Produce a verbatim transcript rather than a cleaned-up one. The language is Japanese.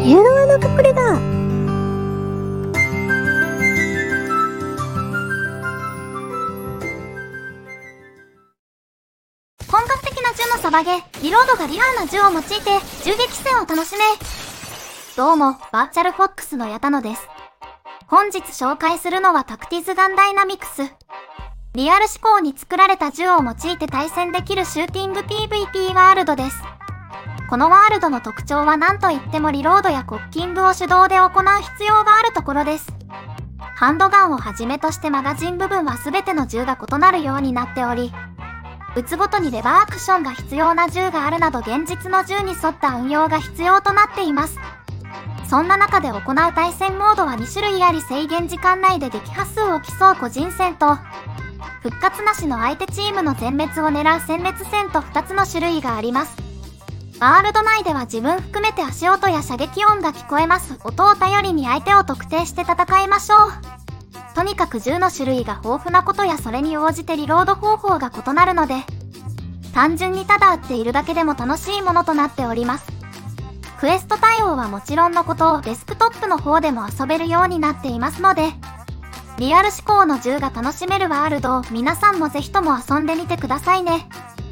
部屋の穴隠れだ。 本格的な銃のサバゲー、リロードがリアルな銃を用いて銃撃戦を楽しめ。どうも、バーチャルフォックスの矢田野です。本日紹介するのはタクティズガンダイナミクス。リアル思考に作られた銃を用いて対戦できるシューティング ピーブイピー ワールドです。このワールドの特徴は何といってもリロードやコッキングを手動で行う必要があるところです。ハンドガンをはじめとしてマガジン部分は全ての銃が異なるようになっており、撃つごとにレバーアクションが必要な銃があるなど現実の銃に沿った運用が必要となっています。そんな中で行う対戦モードはに種類あり、制限時間内で撃破数を競う個人戦と、復活なしの相手チームの全滅を狙う殲滅戦とふたつの種類があります。ワールド内では自分含めて足音や射撃音が聞こえます。音を頼りに相手を特定して戦いましょう。とにかく銃の種類が豊富なことやそれに応じてリロード方法が異なるので、単純にただ撃っているだけでも楽しいものとなっております。クエスト対応はもちろんのことをデスクトップの方でも遊べるようになっていますので、リアル思考の銃が楽しめるワールドを皆さんもぜひとも遊んでみてくださいね。